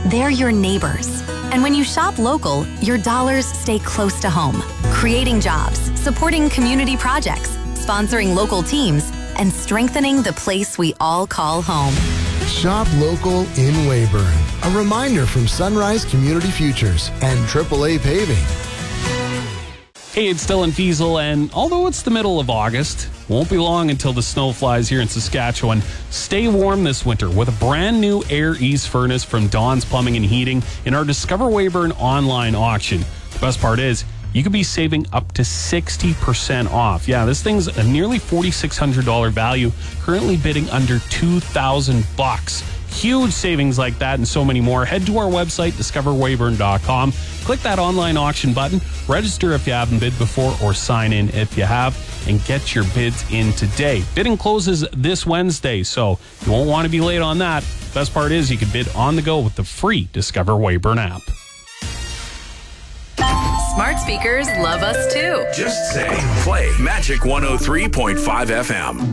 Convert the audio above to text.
they're your neighbors. And when you shop local, your dollars stay close to home, creating jobs, supporting community projects, sponsoring local teams, and strengthening the place we all call home. Shop local in Weyburn. A reminder from Sunrise Community Futures and AAA Paving. Hey, it's Dylan Fiesel, and although it's the middle of August, won't be long until the snow flies here in Saskatchewan. Stay warm this winter with a brand new Air East furnace from Dawn's Plumbing and Heating in our Discover Weyburn online auction. The best part is, you could be saving up to 60% off. Yeah, this thing's a nearly $4,600 value, currently bidding under $2,000. Huge savings like that and so many more. Head to our website, discoverweyburn.com. Click that online auction button, register if you haven't bid before, or sign in if you have, and get your bids in today. Bidding closes this Wednesday, so you won't want to be late on that. Best part is you can bid on the go with the free Discover Weyburn app. Smart speakers love us too. Just say, play Magic 103.5 FM.